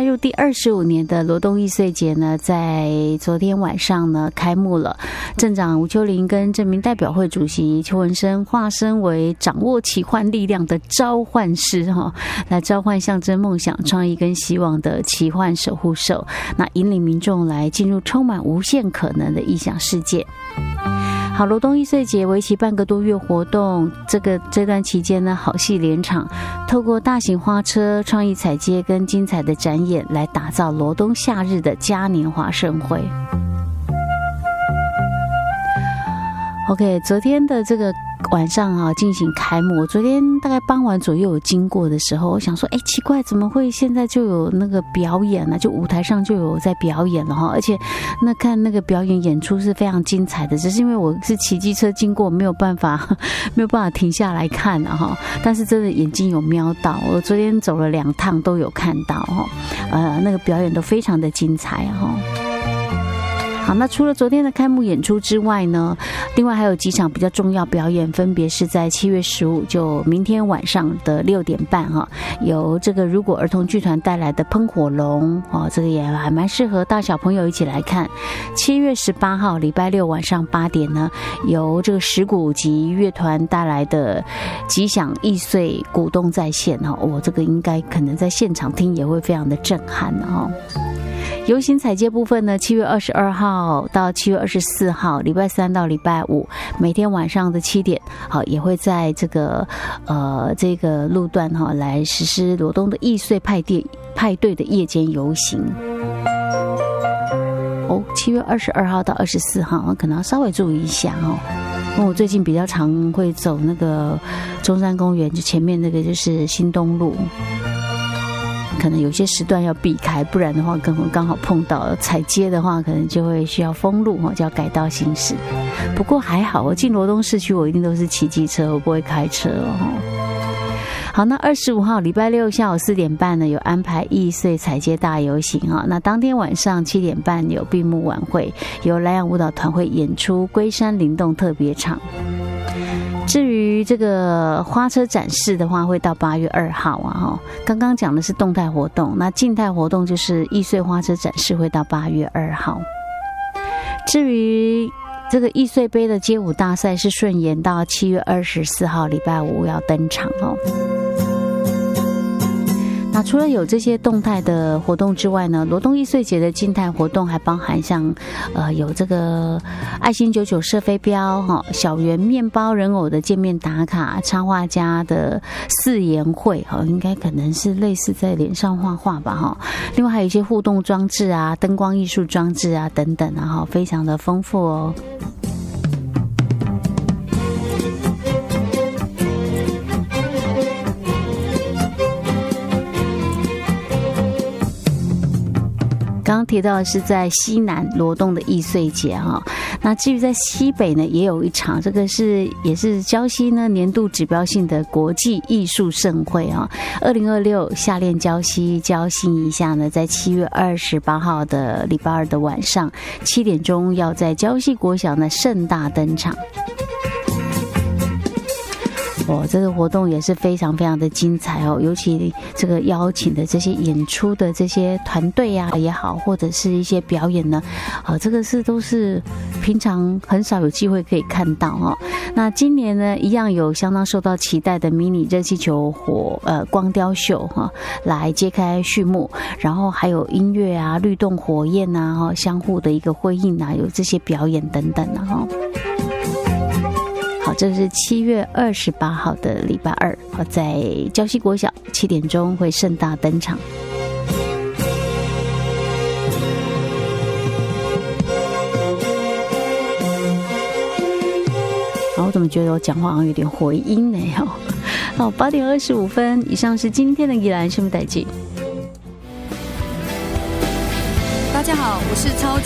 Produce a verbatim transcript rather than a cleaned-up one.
迈入第二十五年的罗东易碎节呢，在昨天晚上呢开幕了。镇长吴秋玲跟镇民代表会主席邱文生化身为掌握奇幻力量的召唤师哈，来召唤象征梦想、创意跟希望的奇幻守护兽，那引领民众来进入充满无限可能的异想世界。好，罗东易碎节为期半个多月活动，这个这段期间呢，好戏连场，透过大型花车、创意彩街跟精彩的展演，来打造罗东夏日的嘉年华盛会。OK， 昨天的这个晚上啊进行开幕，我昨天大概傍晚左右有经过的时候，我想说，哎，奇怪，怎么会现在就有那个表演呢、啊？就舞台上就有在表演了哈，而且那看那个表演演出是非常精彩的，只是因为我是骑机车经过，没有办法没有办法停下来看啊哈，但是真的眼睛有瞄到，我昨天走了两趟都有看到哈，呃，那个表演都非常的精彩哈。好，那除了昨天的开幕演出之外呢，另外还有几场比较重要表演，分别是在七月十五，就明天晚上的六点半哈，由这个如果儿童剧团带来的喷火龙哦，这个也还蛮适合大小朋友一起来看。七月十八号礼拜六晚上八点呢，由这个石鼓及乐团带来的吉祥易碎鼓动再现哈，我、哦、这个应该可能在现场听也会非常的震撼哈。游行彩街部分呢，七月二十二号到七月二十四号，礼拜三到礼拜五，每天晚上的七点，好，也会在这个呃这个路段哈来实施罗东的易碎派对派对的夜间游行。哦，七月二十二号到二十四号，可能要稍微注意一下哦。因为我最近比较常会走那个中山公园，就前面那个就是新东路。可能有些时段要避开，不然的话刚刚好碰到踩街的话，可能就会需要封路，就要改道行驶。不过还好，我进罗东市区我一定都是骑机车，我不会开车哦。好，那二十五号礼拜六下午四点半呢，有安排易碎彩街大游行啊。那当天晚上七点半有闭幕晚会，由莱阳舞蹈团会演出龟山灵动特别场。至于这个花车展示的话，会到八月二号啊哈。刚刚讲的是动态活动，那静态活动就是易碎花车展示会到八月二号。至于这个易碎杯的街舞大赛是顺延到七月二十四号礼拜五要登场哦。那除了有这些动态的活动之外呢，罗东易碎节的静态活动还包含像呃有这个爱心九九射飞镖哈、小圆面包人偶的见面打卡、插画家的四言会哈，应该可能是类似在脸上画画吧哈。另外还有一些互动装置啊、灯光艺术装置啊等等啊哈，非常的丰富哦。刚刚提到的是在西南罗东的易碎节哈，那至于在西北呢，也有一场，这个是也是礁溪呢年度指标性的国际艺术盛会啊，二零二六夏恋礁溪礁溪一下呢，在七月二十八号的礼拜二的晚上七点钟，要在礁溪国小呢盛大登场。哦，这个活动也是非常非常的精彩哦，尤其这个邀请的这些演出的这些团队啊也好，或者是一些表演呢，呃，这个是都是平常很少有机会可以看到哦。那今年呢，一样有相当受到期待的迷你热气球火呃光雕秀哈、哦，来揭开序幕，然后还有音乐啊、律动火焰啊、哈、哦、相互的一个辉映啊，有这些表演等等啊哈。好，这是七月二十八号的礼拜二，在礁溪国小七点钟会盛大登场。好，我怎么觉得我讲话好像有点回音呢？好，八点二十五分，以上是今天的宜兰新闻台记。 大家好，我是超